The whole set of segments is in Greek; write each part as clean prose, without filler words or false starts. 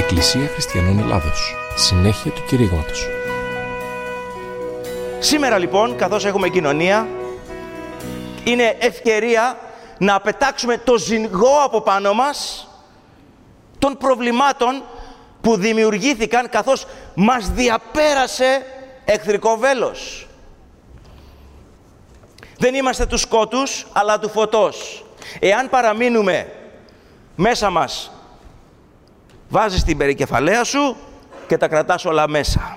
Εκκλησία Χριστιανών Ελλάδος. Συνέχεια του κηρύγματος. Σήμερα λοιπόν, καθώς έχουμε κοινωνία, είναι ευκαιρία να πετάξουμε το ζυγό από πάνω μας των προβλημάτων που δημιουργήθηκαν καθώς μας διαπέρασε εχθρικό βέλος. Δεν είμαστε του σκότους, αλλά του φωτός. Εάν παραμείνουμε μέσα μας, βάζεις την περικεφαλαία σου και τα κρατάς όλα μέσα.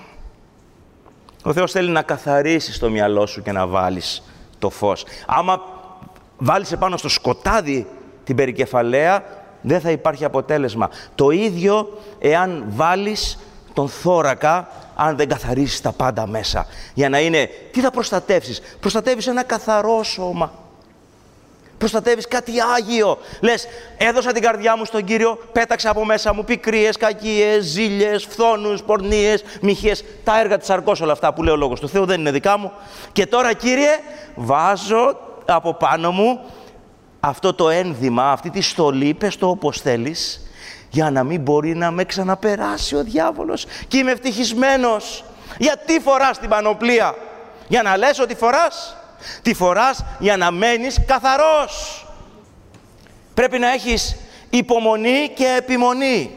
Ο Θεός θέλει να καθαρίσεις το μυαλό σου και να βάλεις το φως. Άμα βάλεις επάνω στο σκοτάδι την περικεφαλαία, δεν θα υπάρχει αποτέλεσμα. Το ίδιο εάν βάλεις τον θώρακα, αν δεν καθαρίσεις τα πάντα μέσα. Για να είναι, τι θα προστατεύσεις? Προστατεύεις ένα καθαρό σώμα. Προστατεύεις κάτι άγιο. Λες, έδωσα την καρδιά μου στον Κύριο, πέταξα από μέσα μου πικρίες, κακίες, ζήλιες, φθόνους, πορνίες, μοιχείες, τα έργα της σαρκός, όλα αυτά που λέει ο Λόγος του Θεού δεν είναι δικά μου. Και τώρα, Κύριε, βάζω από πάνω μου αυτό το ένδυμα, αυτή τη στολή, πες το όπως θέλεις, για να μην μπορεί να με ξαναπεράσει ο διάβολος. Και είμαι ευτυχισμένος. Γιατί φοράς την πανοπλία? Για να λες ότι φοράς? Τη φοράς για να μένεις καθαρός. Πρέπει να έχεις υπομονή και επιμονή.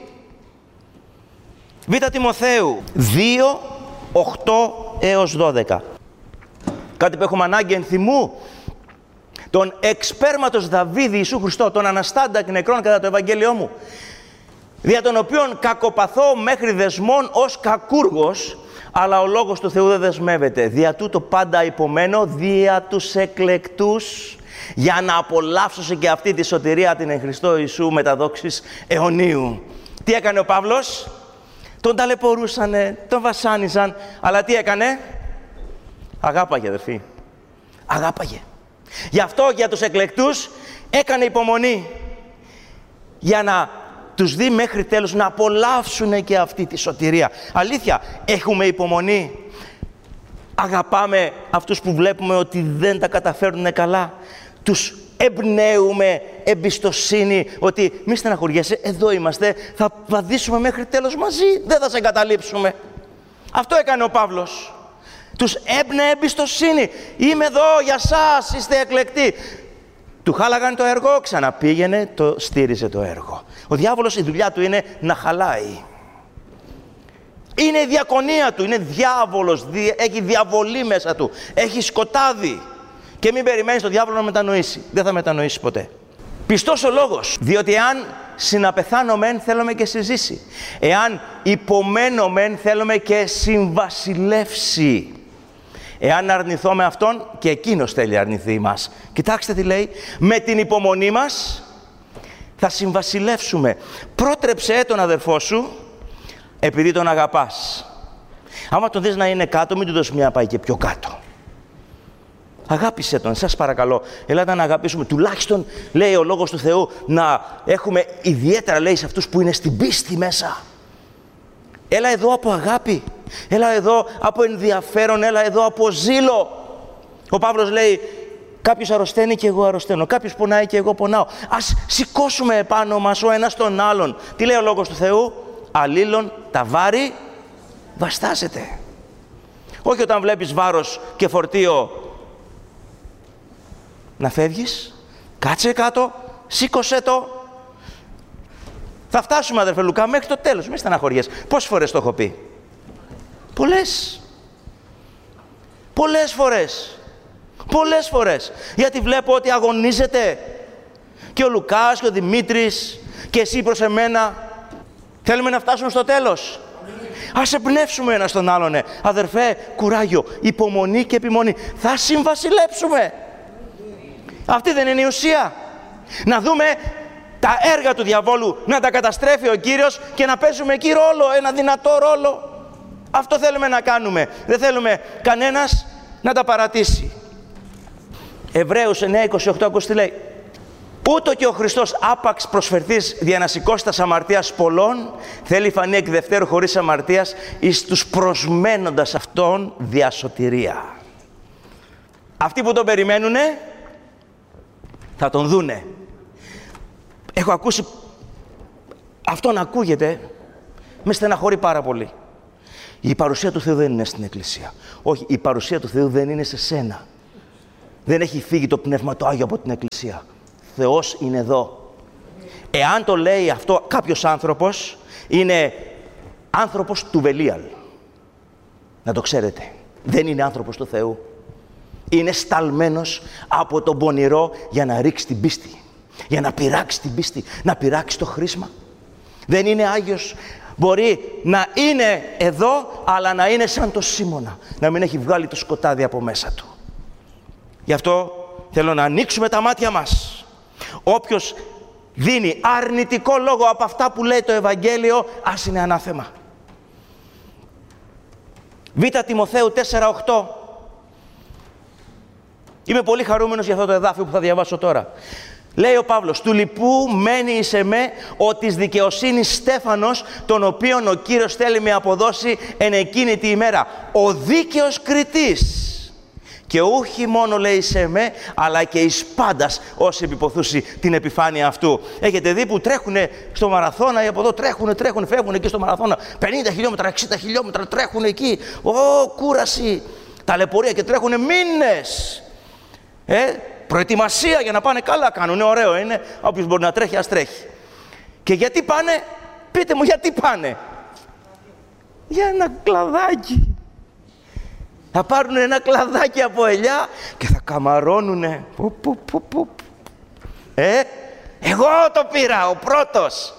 Β' Τιμοθέου 2, 8 έως 12. Κάτι που έχουμε ανάγκη ενθυμού. Τον εξπέρματος Δαβίδ Ιησού Χριστό, τον αναστάντα εκ νεκρών κατά το Ευαγγέλιό μου, δια των οποίων κακοπαθώ μέχρι δεσμών ως κακούργος, αλλά ο Λόγος του Θεού δεν δεσμεύεται. Δια τούτο πάντα υπομένω, δια τους εκλεκτούς, για να απολαύσω και αυτή τη σωτηρία την εν Χριστώ Ιησού μεταδόξης αιωνίου. Τι έκανε ο Παύλος? Τον ταλαιπωρούσανε, τον βασάνιζαν, αλλά τι έκανε? Αγάπαγε, αδερφοί. Αγάπαγε. Γι' αυτό για τους εκλεκτούς έκανε υπομονή, για να τους δει μέχρι τέλους, να απολαύσουν και αυτή τη σωτηρία. Αλήθεια, έχουμε υπομονή? Αγαπάμε αυτούς που βλέπουμε ότι δεν τα καταφέρουν καλά? Τους εμπνέουμε εμπιστοσύνη ότι μη στεναχωριέσαι, εδώ είμαστε, θα βαδίσουμε μέχρι τέλος μαζί, δεν θα σε εγκαταλείψουμε. Αυτό έκανε ο Παύλος. Τους έμπνεε εμπιστοσύνη. Είμαι εδώ για σας, είστε εκλεκτοί. Του χάλαγαν το έργο, ξαναπήγαινε, το στήριζε το έργο. Ο διάβολος, η δουλειά του είναι να χαλάει. Είναι η διακονία του, είναι διάβολος, έχει διαβολή μέσα του, έχει σκοτάδι. Και μην περιμένεις τον διάβολο να μετανοήσει. Δεν θα μετανοήσει ποτέ. Πιστός ο λόγος, διότι εάν συναπεθάνω μεν, θέλουμε και συζήσει. Εάν υπομένω μεν, θέλουμε και συμβασιλεύσει. Εάν αρνηθώ με Αυτόν, και Εκείνος θέλει αρνηθεί μας. Κοιτάξτε τι λέει, με την υπομονή μας θα συμβασιλεύσουμε. Πρότρεψε τον αδερφό σου, επειδή τον αγαπάς. Άμα τον δεις να είναι κάτω, μην του δώσεις μια πάει και πιο κάτω. Αγάπησε τον, σας παρακαλώ. Ελάτε να αγαπήσουμε. Τουλάχιστον, λέει ο Λόγος του Θεού, να έχουμε ιδιαίτερα, λέει, σε αυτούς που είναι στην πίστη μέσα. Έλα εδώ από αγάπη. Έλα εδώ από ενδιαφέρον. Έλα εδώ από ζήλο. Ο Παύλος λέει, κάποιος αρρωσταίνει και εγώ αρρωσταίνω. Κάποιος πονάει και εγώ πονάω. Ας σηκώσουμε επάνω μας ο ένας τον άλλον. Τι λέει ο Λόγος του Θεού? Αλλήλων τα βάρη βαστάζετε. Όχι όταν βλέπεις βάρος και φορτίο να φεύγεις. Κάτσε κάτω, σήκωσέ το. Θα φτάσουμε, αδερφέ Λουκά, μέχρι το τέλος. Μη στεναχωριέσαι. Πόσες φορές το έχω πει? Πολλές. Πολλές φορές. Πολλές φορές. Γιατί βλέπω ότι αγωνίζεται και ο Λουκάς και ο Δημήτρης και εσύ προς εμένα. Θέλουμε να φτάσουμε στο τέλος. Ας εμπνεύσουμε ένας τον άλλον. Αδερφέ, κουράγιο, υπομονή και επιμονή. Θα συμβασιλέψουμε. Αυτή δεν είναι η ουσία? Να δούμε τα έργα του διαβόλου, να τα καταστρέφει ο Κύριος και να παίζουμε εκεί ρόλο, ένα δυνατό ρόλο. Αυτό θέλουμε να κάνουμε. Δεν θέλουμε κανένας να τα παρατήσει. Εβραίους 9:28, ακούστε τι λέει. Ούτω και ο Χριστός άπαξ προσφερθείς δια να σηκώσει τας αμαρτίας πολλών, θέλει φανεί εκ δευτέρου χωρίς αμαρτίας εις τους προσμένοντας αυτόν δια σωτηρία. Αυτοί που τον περιμένουνε θα τον δούνε. Έχω ακούσει αυτό να ακούγεται με στεναχωρεί πάρα πολύ. Η παρουσία του Θεού δεν είναι στην Εκκλησία. Όχι, η παρουσία του Θεού δεν είναι σε σένα. Δεν έχει φύγει το Πνεύμα το Άγιο από την Εκκλησία. Θεός είναι εδώ. Εάν το λέει αυτό κάποιος άνθρωπος, είναι άνθρωπος του Βελίαλ. Να το ξέρετε. Δεν είναι άνθρωπος του Θεού. Είναι σταλμένος από τον πονηρό για να ρίξει την πίστη. Για να πειράξει την πίστη. Να πειράξει το χρήσμα. Δεν είναι Άγιος. Μπορεί να είναι εδώ, αλλά να είναι σαν το Σίμωνα. Να μην έχει βγάλει το σκοτάδι από μέσα του. Γι' αυτό θέλω να ανοίξουμε τα μάτια μας. Όποιος δίνει αρνητικό λόγο από αυτά που λέει το Ευαγγέλιο, ας είναι ανάθεμα. Β' Τιμοθέου 4:8. Είμαι πολύ χαρούμενος για αυτό το εδάφιο που θα διαβάσω τώρα. Λέει ο Παύλος, του λοιπού μένει εις εμέ ο της δικαιοσύνης Στέφανος, τον οποίον ο Κύριος θέλει με αποδώσει εν εκείνη τη ημέρα. Ο δίκαιος κριτής. Και όχι μόνο λέει σε εμέ, αλλά και εις πάντας όσοι επιποθούσι την επιφάνεια αυτού. Έχετε δει που τρέχουνε στο μαραθώνα ή από εδώ τρέχουνε, φεύγουν εκεί στο μαραθώνα. 50 χιλιόμετρα, 60 χιλιόμετρα τρέχουν εκεί. Κούραση, ταλαιπωρία και τρέχουνε μήνες. Προετοιμασία για να πάνε καλά κάνουν, ωραίο είναι. Όποιος μπορεί να τρέχει, ας τρέχει. Και γιατί πάνε, πείτε μου γιατί πάνε. Για ένα κλαδάκι. Θα πάρουν ένα κλαδάκι από ελιά και θα καμαρώνουνε. Εγώ το πήρα, ο πρώτος.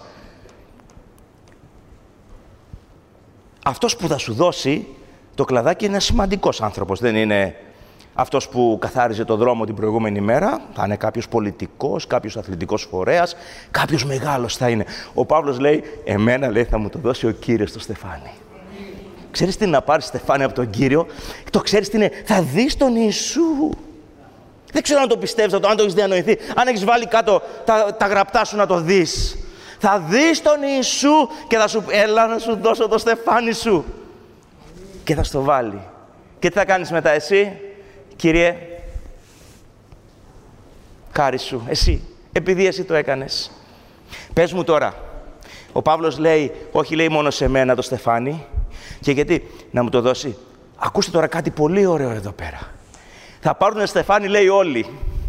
Αυτός που θα σου δώσει το κλαδάκι είναι σημαντικός άνθρωπος, δεν είναι αυτός που καθάριζε το δρόμο την προηγούμενη μέρα. Θα είναι κάποιος πολιτικός, κάποιος αθλητικός φορέας, κάποιος μεγάλος θα είναι. Ο Παύλος λέει, εμένα λέει θα μου το δώσει ο Κύριος το στεφάνι. Ξέρεις τι είναι να πάρεις στεφάνι από τον Κύριο? Το ξέρεις τι είναι? Θα δεις τον Ιησού. Δεν ξέρω αν το πιστεύεις, αν το έχεις διανοηθεί. Αν έχεις βάλει κάτω τα γραπτά σου να το δεις. Θα δεις τον Ιησού και θα σου πει, έλα να σου δώσω το στεφάνι σου. Και θα στο βάλει. Και τι θα κάνεις μετά εσύ? Κύριε, χάρη σου, εσύ, επειδή εσύ το έκανες. Πες μου τώρα, ο Παύλος λέει, όχι λέει μόνο σε μένα το στεφάνι, και γιατί να μου το δώσει. Ακούστε τώρα κάτι πολύ ωραίο εδώ πέρα. Θα πάρουν στεφάνι, λέει όλοι.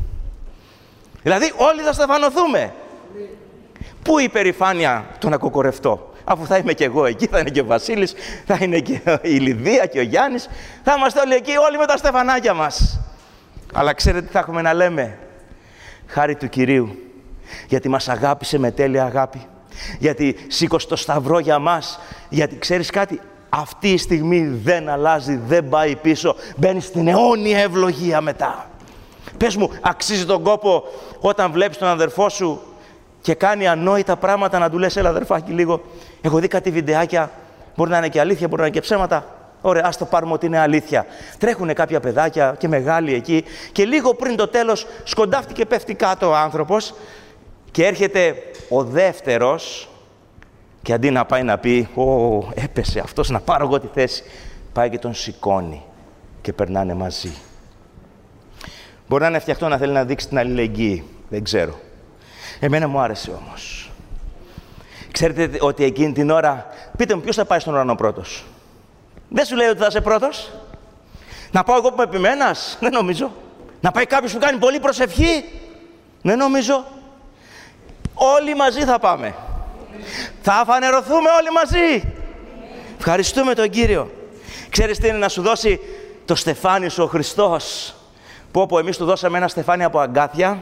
Δηλαδή όλοι θα στεφανωθούμε. Πού η περηφάνεια του να κοκορευτώ? Αφού θα είμαι και εγώ εκεί, θα είναι και ο Βασίλης, θα είναι και η Λιδία και ο Γιάννης. Θα είμαστε όλοι εκεί, όλοι με τα στεφανάκια μας. Αλλά ξέρετε τι θα έχουμε να λέμε? Χάρη του Κυρίου. Γιατί μας αγάπησε με τέλεια αγάπη. Γιατί σήκωσε το σταυρό για μας. Γιατί ξέρεις κάτι? Αυτή η στιγμή δεν αλλάζει, δεν πάει πίσω. Μπαίνει στην αιώνια ευλογία μετά. Πες μου, αξίζει τον κόπο όταν βλέπεις τον αδερφό σου και κάνει ανόητα πράγματα να του λες, έλα αδερφάκι λίγο, έχω δει κάτι βιντεάκια, μπορεί να είναι και αλήθεια, μπορεί να είναι και ψέματα. Ωραία, ας το πάρουμε ότι είναι αλήθεια. Τρέχουνε κάποια παιδάκια και μεγάλοι εκεί και λίγο πριν το τέλος σκοντάφτηκε, πέφτει κάτω ο άνθρωπος και έρχεται ο δεύτερος και αντί να πάει να πει, έπεσε αυτός, να πάρω εγώ τη θέση, πάει και τον σηκώνει και περνάνε μαζί. Μπορεί να είναι φτιαχτό να θέλει να δείξει την αλληλεγγύη, δεν ξέρω. Εμένα μου άρεσε όμως. Ξέρετε ότι εκείνη την ώρα, πείτε μου ποιος θα πάει στον ουρανό πρώτος? Δεν σου λέει ότι θα είσαι πρώτος. Να πάω εγώ που με επιμένας? Δεν νομίζω. Να πάει κάποιος που κάνει πολύ προσευχή? Δεν νομίζω. Όλοι μαζί θα πάμε. Θα φανερωθούμε όλοι μαζί. Ευχαριστούμε τον Κύριο. Ξέρεις τι είναι να σου δώσει το στεφάνι σου ο Χριστός? Που εμείς του δώσαμε ένα στεφάνι από αγκάθια.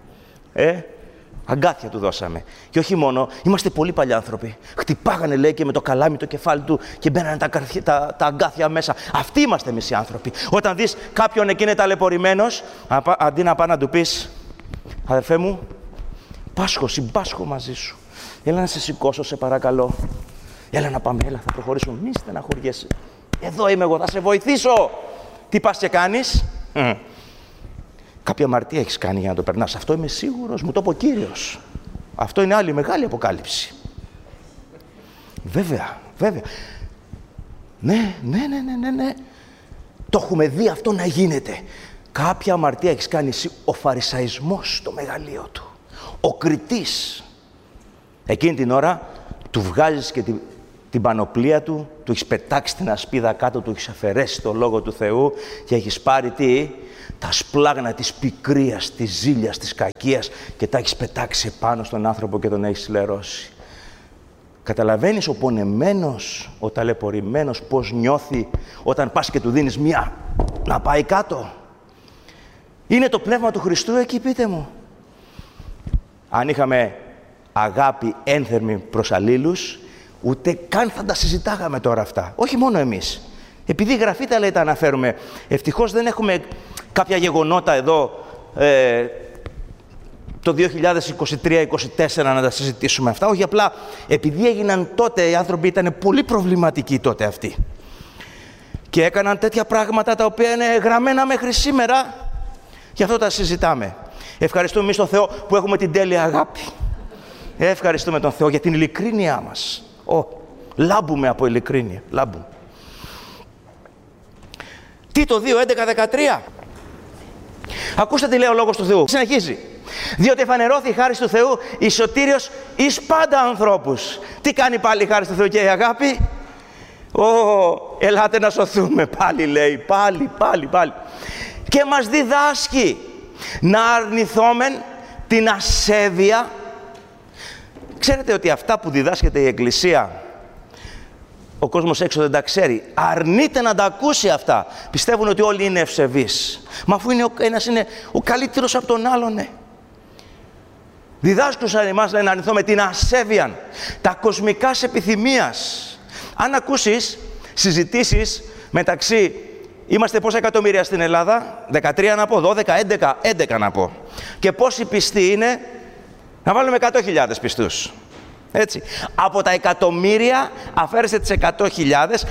Αγκάθια του δώσαμε. Και όχι μόνο, είμαστε πολύ παλιοί άνθρωποι. Χτυπάγανε, λέει, και με το καλάμι το κεφάλι του και μπαίνανε τα αγκάθια μέσα. Αυτοί είμαστε εμείς οι άνθρωποι. Όταν δεις κάποιον εκεί είναι ταλαιπωρημένος, αντί να πάει να του πεις, αδερφέ μου, πάσχω, συμπάσχω μαζί σου. Έλα να σε σηκώσω, σε παρακαλώ. Έλα να πάμε, έλα, θα προχωρήσουμε. Μη στεναχωριέσαι. Εδώ είμαι εγώ, θα σε βοηθήσω. Τι πας και κάνεις? Κάποια αμαρτία έχεις κάνει για να το περνάς. Αυτό είμαι σίγουρος, μου το είπε ο Κύριος. Αυτό είναι άλλη μεγάλη αποκάλυψη. Βέβαια. Ναι. Το έχουμε δει αυτό να γίνεται. Κάποια αμαρτία έχεις κάνει εσύ. Ο φαρισαϊσμός το μεγαλείο του. Ο κριτής. Εκείνη την ώρα του βγάζεις και την πανοπλία του, του έχεις πετάξει την ασπίδα κάτω, του έχεις αφαιρέσει το Λόγο του Θεού και έχεις πάρει τι? Τα σπλάγνα της πικρίας, της ζήλιας, της κακίας και τα έχεις πετάξει πάνω στον άνθρωπο και τον έχεις λερώσει. Καταλαβαίνεις ο πονεμένος, ο ταλαιπωρημένος πώς νιώθει όταν πας και του δίνεις μία να πάει κάτω? Είναι το πνεύμα του Χριστού εκεί, πείτε μου? Αν είχαμε αγάπη ένθερμη προς αλλήλους, ούτε καν θα τα συζητάγαμε τώρα αυτά. Όχι μόνο εμείς. Επειδή η Γραφή τα λέει, τα αναφέρουμε. Ευτυχώς δεν έχουμε κάποια γεγονότα εδώ το 2023-2024 να τα συζητήσουμε αυτά. Όχι, απλά επειδή έγιναν τότε, οι άνθρωποι ήταν πολύ προβληματικοί τότε αυτοί. Και έκαναν τέτοια πράγματα τα οποία είναι γραμμένα μέχρι σήμερα. Γι' αυτό τα συζητάμε. Ευχαριστούμε εμείς τον Θεό που έχουμε την τέλεια αγάπη. Ευχαριστούμε τον Θεό για την ειλικρίνειά μας. Λάμπουμε από ειλικρίνεια. Λάμπουμε. Τίτο 2:11-13. Ακούστε τι λέει ο Λόγος του Θεού. Συνεχίζει. Διότι εφανερώθη η χάρις του Θεού εις σωτήριος εις πάντα ανθρώπους. Τι κάνει πάλι η χάρις του Θεού και η αγάπη? Ελάτε να σωθούμε πάλι, λέει. Πάλι. Και μας διδάσκει να αρνηθόμεν την ασέβεια. Ξέρετε ότι αυτά που διδάσκεται η Εκκλησία, ο κόσμος έξω δεν τα ξέρει. Αρνείται να τα ακούσει αυτά. Πιστεύουν ότι όλοι είναι ευσεβείς. Μα αφού είναι ένας είναι ο καλύτερος από τον άλλον, ναι. Διδάσκουσαν εμάς να αρνηθούμε την ασέβεια, τα κοσμικάς επιθυμίας. Αν ακούσεις συζητήσεις μεταξύ, είμαστε πόσα εκατομμύρια στην Ελλάδα? 13 να πω, 12, 11 να πω. Και πόσοι πιστοί είναι? Να βάλουμε 100.000 πιστούς. Έτσι. Από τα εκατομμύρια αφαίρεσε τις 100.000,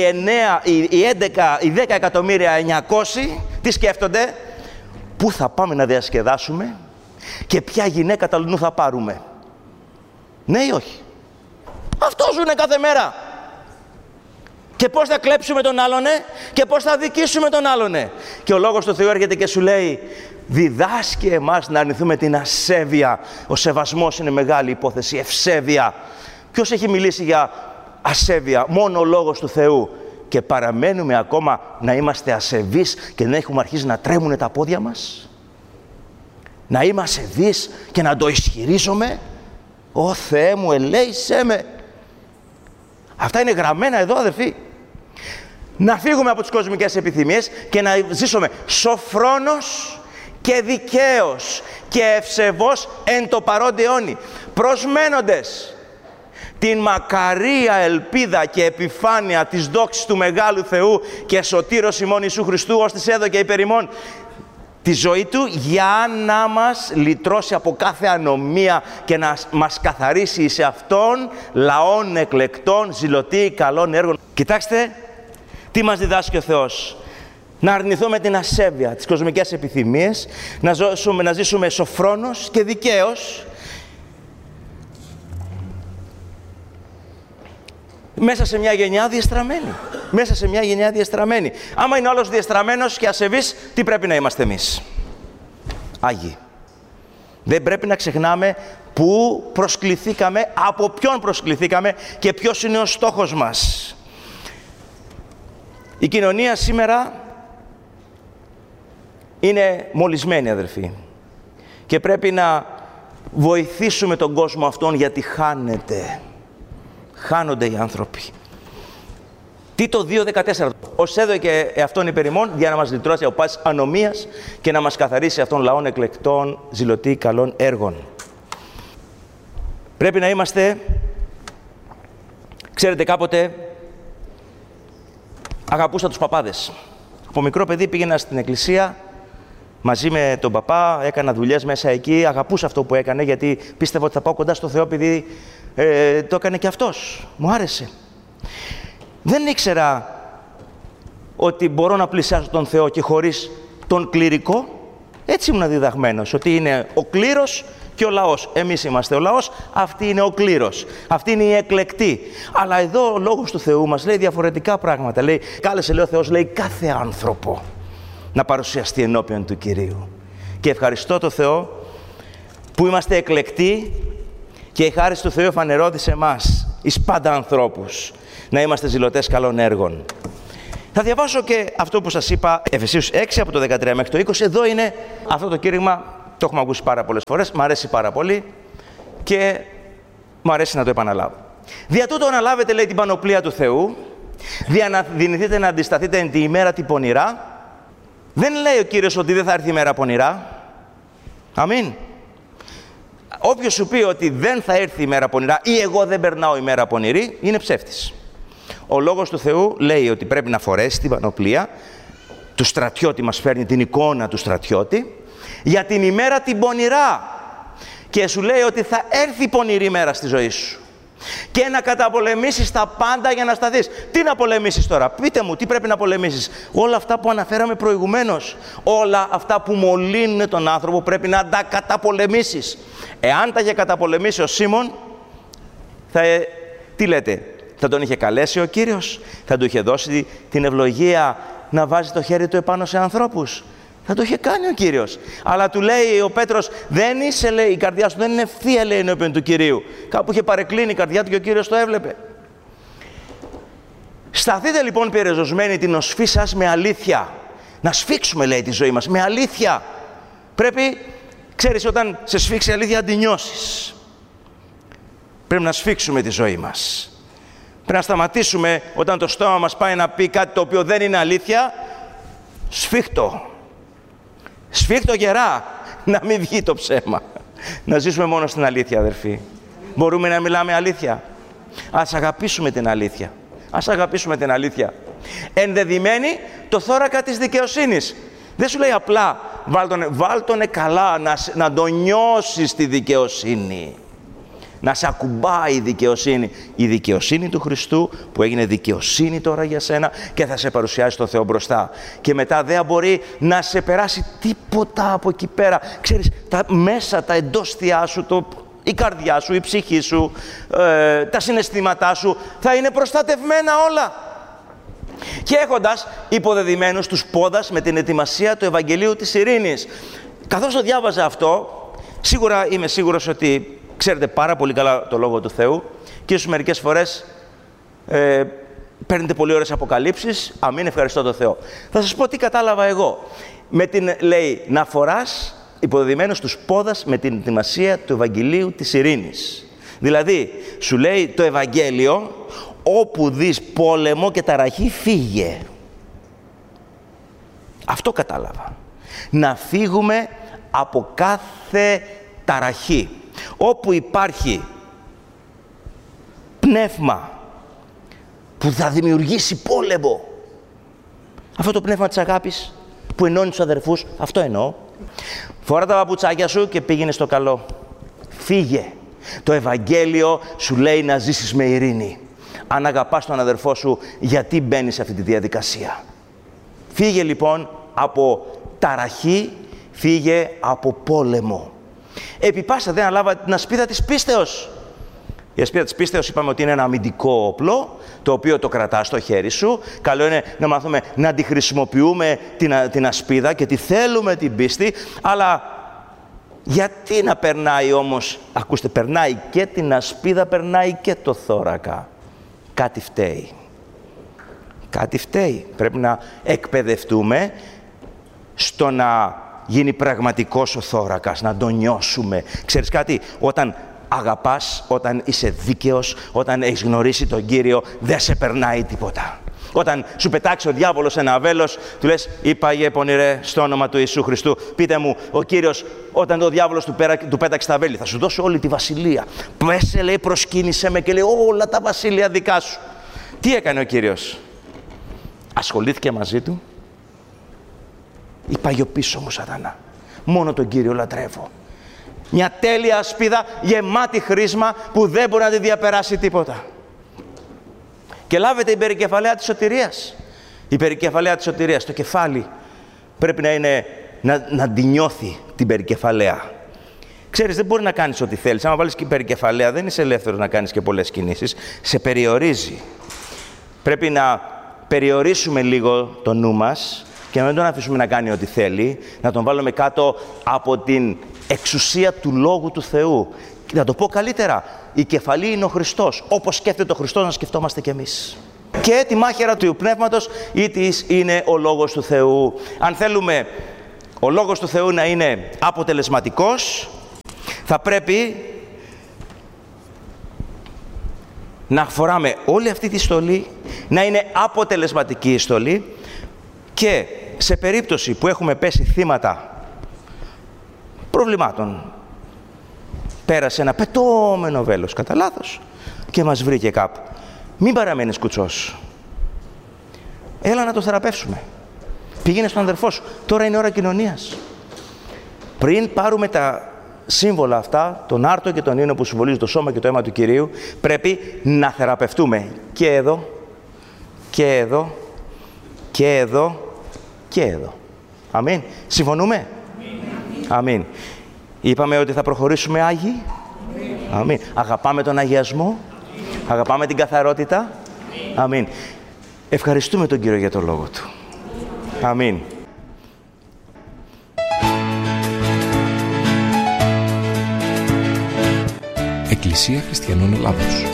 οι 10 εκατομμύρια 900 τι σκέφτονται? Πού θα πάμε να διασκεδάσουμε και ποια γυναίκα τα λουνού θα πάρουμε? Ναι ή όχι? Αυτό ζουνε κάθε μέρα. Και πώς θα κλέψουμε τον άλλον, και πώς θα δικήσουμε τον άλλον. Και ο Λόγος του Θεού έρχεται και σου λέει, διδάσκει εμάς να αρνηθούμε την ασέβεια. Ο σεβασμός είναι μεγάλη υπόθεση, ευσέβεια. Ποιος έχει μιλήσει για ασέβεια? Μόνο ο Λόγος του Θεού. Και παραμένουμε ακόμα να είμαστε ασεβείς και να έχουμε αρχίσει να τρέμουν τα πόδια μας. Να είμαι ασεβής και να το ισχυρίζομαι. Ω Θεέ μου, ελέησέ με. Αυτά είναι γραμμένα εδώ, αδερφοί. Να φύγουμε από τις κοσμικές επιθυμίες και να ζήσουμε σοφρόνος και δικαίος και ευσεβώς εν το παρόντι αιώνι, προσμένοντες την μακαρία ελπίδα και επιφάνεια της δόξης του Μεγάλου Θεού και Σωτήρος ημών Ιησού Χριστού, ως της έδωκε υπερ ημών τη ζωή Του, για να μας λυτρώσει από κάθε ανομία και να μας καθαρίσει σε Αυτόν λαών εκλεκτών, ζηλωτοί, καλών έργων. Κοιτάξτε τι μας διδάσκει ο Θεός. Να αρνηθούμε την ασέβεια, τις κοσμικές επιθυμίες, να ζήσουμε σοφρόνος και δικαίος, μέσα σε μια γενιά διεστραμμένη. Μέσα σε μια γενιά διεστραμμένη. Άμα είναι όλος διεστραμμένος και ασεβής, τι πρέπει να είμαστε εμείς? Άγιοι. Δεν πρέπει να ξεχνάμε πού προσκληθήκαμε, από ποιον προσκληθήκαμε και ποιος είναι ο στόχος μας. Η κοινωνία σήμερα είναι μολυσμένη, αδελφοί. Και πρέπει να βοηθήσουμε τον κόσμο αυτόν, γιατί χάνεται. Χάνονται οι άνθρωποι. Τίτο 2:14. Ως έδωκε εαυτόν υπερ ημών, για να μας λυτρώσει από πάσης ανομίας και να μας καθαρίσει αυτών λαών εκλεκτών, ζηλωτοί, καλών έργων. Πρέπει να είμαστε, ξέρετε, κάποτε αγαπούσα τους παπάδες. Από μικρό παιδί πήγαινα στην εκκλησία μαζί με τον παπά, έκανα δουλειές μέσα εκεί, αγαπούσα αυτό που έκανε, γιατί πίστευα ότι θα πάω κοντά στο Θεό, επειδή το έκανε και αυτός. Μου άρεσε. Δεν ήξερα ότι μπορώ να πλησιάσω τον Θεό και χωρίς τον κληρικό. Έτσι ήμουν διδαγμένος, ότι είναι ο κλήρος και ο λαός. Εμείς είμαστε ο λαός, αυτή είναι ο κλήρος. Αυτή είναι η εκλεκτή. Αλλά εδώ ο Λόγος του Θεού μας λέει διαφορετικά πράγματα. Λέει, κάλεσε, λέει ο Θεός, λέει, κάθε άνθρωπο να παρουσιαστεί ενώπιον του Κυρίου. Και ευχαριστώ τον Θεό που είμαστε εκλεκτοί και η χάρις του Θεού εφανερώθη σε εμάς. εις πάντα ανθρώπους, να είμαστε ζηλωτές καλών έργων. Θα διαβάσω και αυτό που σας είπα, Εφεσίους 6 από το 13 μέχρι το 20. Εδώ είναι αυτό το κήρυγμα, το έχουμε ακούσει πάρα πολλές φορές, μου αρέσει πάρα πολύ και μου αρέσει να το επαναλάβω. Δια τούτο αναλάβετε, λέει, την πανοπλία του Θεού, δυνηθείτε να αντισταθείτε εν τη ημέρα την πονηρά. Δεν λέει ο Κύριος ότι δεν θα έρθει η μέρα πονηρά. Αμήν. Όποιος σου πει ότι δεν θα έρθει η μέρα πονηρά ή εγώ δεν περνάω η μέρα πονηρή, είναι ψεύτης. Ο Λόγος του Θεού λέει ότι πρέπει να φορέσει την πανοπλία του στρατιώτη, μας φέρνει την εικόνα του στρατιώτη, για την ημέρα την πονηρά. Και σου λέει ότι θα έρθει πονηρή μέρα στη ζωή σου. Και να καταπολεμήσεις τα πάντα για να σταθείς. Τι να πολεμήσεις τώρα? Πείτε μου, τι πρέπει να πολεμήσεις? Όλα αυτά που αναφέραμε προηγουμένως. Όλα αυτά που μολύνουν τον άνθρωπο πρέπει να τα καταπολεμήσεις. Εάν τα είχε καταπολεμήσει ο Σίμων, τι λέτε? Θα τον είχε καλέσει ο Κύριος? Θα του είχε δώσει την ευλογία να βάζει το χέρι του επάνω σε ανθρώπους? Θα το είχε κάνει ο Κύριος. Αλλά του λέει ο Πέτρος, δεν είσαι, λέει, η καρδιά σου δεν είναι ευθεία, λέει, ενώπιον του Κυρίου. Κάπου είχε παρεκκλίνει η καρδιά του και ο Κύριος το έβλεπε. Σταθείτε λοιπόν περιοζωσμένοι την οσφή σας με αλήθεια. Να σφίξουμε, λέει, τη ζωή μας με αλήθεια. Πρέπει, ξέρεις, όταν σε σφίξει η αλήθεια, να τη νιώσεις. Πρέπει να σφίξουμε τη ζωή μας. Πρέπει να σταματήσουμε όταν το στόμα μας πάει να πει κάτι το οποίο δεν είναι αλήθεια. Σφίχτω. Σφίχτω γερά, να μην βγει το ψέμα. Να ζήσουμε μόνο στην αλήθεια, αδερφοί. Μπορούμε να μιλάμε αλήθεια? Ας αγαπήσουμε την αλήθεια. Ας αγαπήσουμε την αλήθεια. Ενδεδειμένη το θώρακα της δικαιοσύνης. Δεν σου λέει απλά βάλτονε καλά, να το νιώσεις τη δικαιοσύνη. Να σε ακουμπάει η δικαιοσύνη. Η δικαιοσύνη του Χριστού που έγινε δικαιοσύνη τώρα για σένα και θα σε παρουσιάσει το Θεό μπροστά. Και μετά δεν μπορεί να σε περάσει τίποτα από εκεί πέρα. Ξέρεις, τα μέσα, τα εντόστια σου, η καρδιά σου, η ψυχή σου, τα συναισθήματά σου θα είναι προστατευμένα όλα. Και έχοντας υποδεδειμένους τους πόδας με την ετοιμασία του Ευαγγελίου της Ειρήνης. Καθώς το διάβαζα αυτό, σίγουρα είμαι σίγουρος ότι ξέρετε πάρα πολύ καλά το Λόγο του Θεού και ίσως μερικές φορές παίρνετε πολύ ωραίες αποκαλύψεις. Αμήν, ευχαριστώ τον Θεό. Θα σας πω τι κατάλαβα εγώ. Με την, λέει, να φοράς υποδεδειμένους τους πόδας με την ετοιμασία του Ευαγγελίου της Ειρήνης. Δηλαδή, σου λέει το Ευαγγέλιο, όπου δεις πόλεμο και ταραχή, φύγε. Αυτό κατάλαβα. Να φύγουμε από κάθε ταραχή. Όπου υπάρχει πνεύμα που θα δημιουργήσει πόλεμο, αυτό το πνεύμα της αγάπης που ενώνει τους αδερφούς, αυτό εννοώ. Φορά τα παπουτσάκια σου και πήγαινε στο καλό. Φύγε. Το Ευαγγέλιο σου λέει να ζήσεις με ειρήνη. Αν αγαπάς τον αδερφό σου, γιατί μπαίνεις σε αυτή τη διαδικασία? Φύγε λοιπόν από ταραχή, φύγε από πόλεμο. Επί πάσα δεν αναλάβατε την ασπίδα της πίστεως. Η ασπίδα της πίστεως είπαμε ότι είναι ένα αμυντικό όπλο, το οποίο το κρατάς στο χέρι σου. Καλό είναι να μάθουμε να τη χρησιμοποιούμε την ασπίδα και τη θέλουμε την πίστη, αλλά γιατί να περνάει όμως, ακούστε, περνάει και την ασπίδα, περνάει και το θώρακα. Κάτι φταίει. Κάτι φταίει. Πρέπει να εκπαιδευτούμε στο να γίνει πραγματικός ο θώρακας, να τον νιώσουμε. Ξέρεις κάτι, όταν αγαπάς, όταν είσαι δίκαιος, όταν έχεις γνωρίσει τον Κύριο, δεν σε περνάει τίποτα. Όταν σου πετάξει ο διάβολος ένα βέλος, του λες, είπαγε πονηρέ στο όνομα του Ιησού Χριστού. Πείτε μου, ο Κύριος, όταν ο διάβολος του πέταξε τα βέλη, θα σου δώσω όλη τη βασιλεία. Πέσε, λέει, προσκύνησέ με και λέει, όλα τα βασίλεια δικά σου. Τι έκανε ο Κύριος? Ασχολήθηκε μαζί του. Είπα πίσω μου, Σατανά. Μόνο τον Κύριο λατρεύω. Μια τέλεια ασπίδα γεμάτη χρήσμα που δεν μπορεί να τη διαπεράσει τίποτα. Και λάβετε η περικεφαλαία της σωτηρίας. Η περικεφαλαία της σωτηρίας, το κεφάλι πρέπει να είναι, να τη νιώθει την περικεφαλαία. Ξέρεις, δεν μπορεί να κάνεις ό,τι θέλεις. Αν βάλεις και περικεφαλαία, δεν είσαι ελεύθερος να κάνεις και πολλές κινήσεις. Σε περιορίζει. Πρέπει να περιορίσουμε λίγο το νου μας και να μην τον αφήσουμε να κάνει ό,τι θέλει, να τον βάλουμε κάτω από την εξουσία του Λόγου του Θεού. Να το πω καλύτερα, η κεφαλή είναι ο Χριστός. Όπως σκέφτεται ο Χριστός, να σκεφτόμαστε κι εμείς. Και τη μάχαιρα του Πνεύματος ή της είναι ο Λόγος του Θεού. Αν θέλουμε ο Λόγος του Θεού να είναι αποτελεσματικός, θα πρέπει να φοράμε όλη αυτή τη στολή, να είναι αποτελεσματική η στολή, και σε περίπτωση που έχουμε πέσει θύματα προβλημάτων, πέρασε ένα πετώμενο βέλος κατά λάθος και μας βρήκε κάπου, μην παραμένεις κουτσός. Έλα να το θεραπεύσουμε. Πήγαινε στον αδερφό σου. Τώρα είναι ώρα κοινωνίας. Πριν πάρουμε τα σύμβολα αυτά, τον άρτο και τον ίνο που συμβολίζουν το σώμα και το αίμα του Κυρίου, πρέπει να θεραπευτούμε και εδώ, και εδώ, και εδώ, και εδώ. Αμήν. Συμφωνούμε? Αμήν. Είπαμε ότι θα προχωρήσουμε Άγιοι. Αμήν. Αγαπάμε τον αγιασμό. Αγαπάμε την καθαρότητα. Αμήν. Ευχαριστούμε τον Κύριο για τον Λόγο Του. Αμήν. Εκκλησία Χριστιανών Ελλάδος.